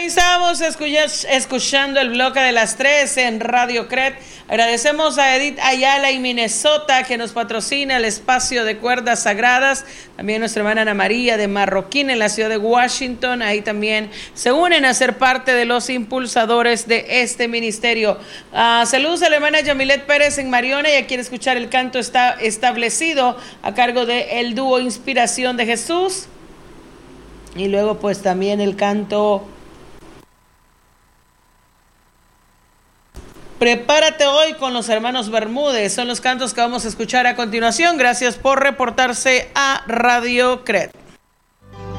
Finalizamos escuchando el bloque de las 3 en Radio Cred. Agradecemos a Edith Ayala y Minnesota que nos patrocina el espacio de cuerdas sagradas. También nuestra hermana Ana María de Marroquín en la ciudad de Washington. Ahí también se unen a ser parte de los impulsadores de este ministerio. Saludos a la hermana Yamilet Pérez en Mariona, y a quien escuchar el canto está establecido a cargo de el dúo Inspiración de Jesús. Y luego pues también el canto Prepárate hoy con los hermanos Bermúdez. Son los cantos que vamos a escuchar a continuación. Gracias por reportarse a Radio Cred.